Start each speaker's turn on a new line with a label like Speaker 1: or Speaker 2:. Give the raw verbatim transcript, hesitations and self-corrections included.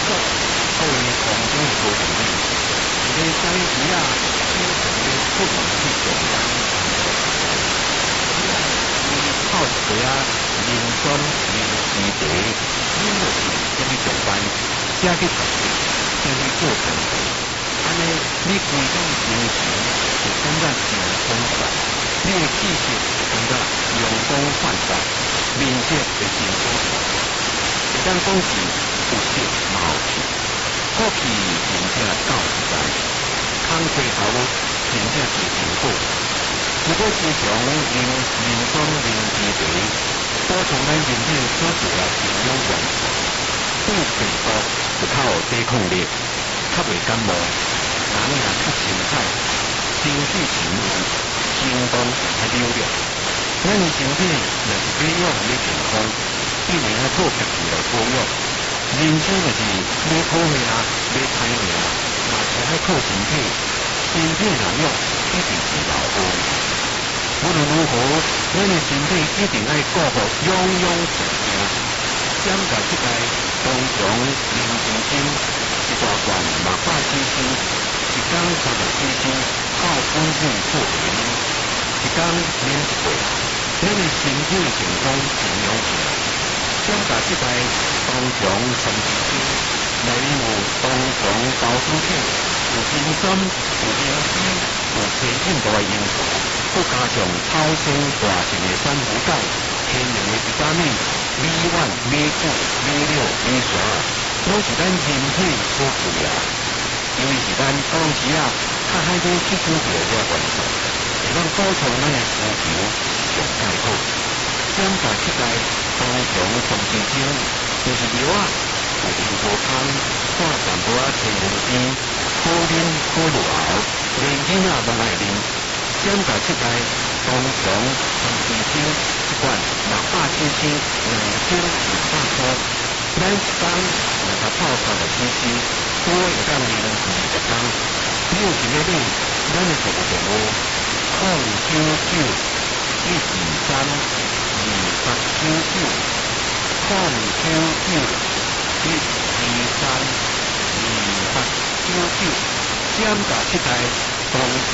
Speaker 1: 各位空中的好朋友，一个小鱼啊，小小的出门去上班，靠一个啊，人生人时地，你就是先去上班，先去读书，先去做工作，安尼你规种心情就感觉真充实，你的气息感觉阳光焕发，面色会真好看。会当讲是有色嘛有气，福气真正够实在，空吹头真正是真好。如果时常用人参灵芝茶补充咱人体所需的营养元素，对病毒就较有抵抗力，较袂感冒。人也较清彩，情绪沉稳，行动较溜溜。咱的身体若是要养要健康，必然要靠家己来保养。人生就是要好命啊，要歹命啊，嘛是要靠身体。身体若弱，一定是老好。无论如何，咱的身体一定要顾好，养养健康。减价即个当中零精精，一大罐六百 C C， 一缸三十 C C， 靠稳定做原因。一缸免一杯，咱的身体的健康真有劲。减价即个当中三十斤，内有当中高脂体，有磷酸，有磷脂，有低硬度的因素，佮加上超生大型的珊瑚钙，天然的维他命 B 一、B 二、B 六、B 十二，拢是咱人体所需要。因为是咱当时啊，较海多吸收到这元素，会当补充咱的需求上介好。减价七个当中三支精，就是药啊，有莲花汤、看淡薄仔青龙边，可啉可入喉，连囡仔拢爱啉。减价七个当中三支精，一罐六百 C C， 两斤六百块。咱一缸若甲泡三十 C C， 多会当啉二十缸。你有想要领咱的服务电话：零九九一二三二八九九，零九九一二三二八九九，减价七个当。